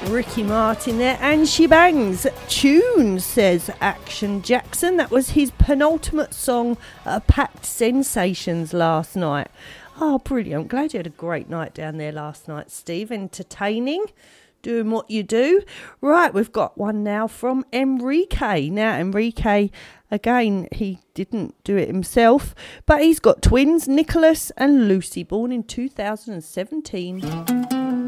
Ricky Martin there, and she bangs tunes, says Action Jackson. That was his penultimate song at Packed Sensations last night. Oh, brilliant. I'm glad you had a great night down there last night, Steve. Entertaining, doing what you do. Right, we've got one now from Enrique. Now, Enrique, again, he didn't do it himself, but he's got twins, Nicholas and Lucy, born in 2017.